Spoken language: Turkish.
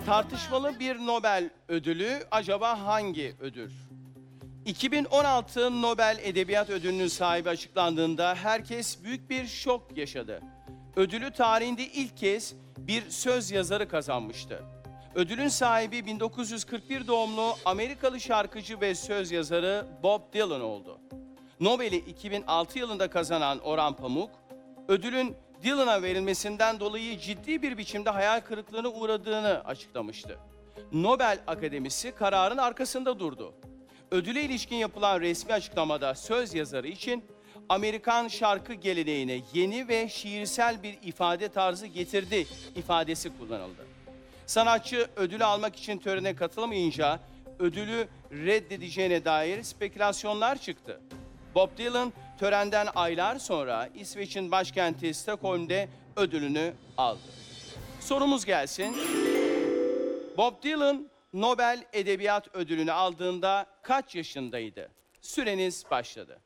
Tartışmalı bir Nobel ödülü acaba hangi ödül? 2016 Nobel Edebiyat Ödülü'nün sahibi açıklandığında herkes büyük bir şok yaşadı. Ödülü tarihinde ilk kez bir söz yazarı kazanmıştı. Ödülün sahibi 1941 doğumlu Amerikalı şarkıcı ve söz yazarı Bob Dylan oldu. Nobel'i 2006 yılında kazanan Orhan Pamuk, ödülün Dylan'a verilmesinden dolayı ciddi bir biçimde hayal kırıklığına uğradığını açıklamıştı. Nobel Akademisi kararın arkasında durdu. Ödüle ilişkin yapılan resmi açıklamada söz yazarı için Amerikan şarkı geleneğine yeni ve şiirsel bir ifade tarzı getirdi ifadesi kullanıldı. Sanatçı ödülü almak için törene katılamayınca ödülü reddedeceğine dair spekülasyonlar çıktı. Bob Dylan törenden aylar sonra İsveç'in başkenti Stockholm'de ödülünü aldı. Sorumuz gelsin. Bob Dylan Nobel Edebiyat Ödülünü aldığında kaç yaşındaydı? Süreniz başladı.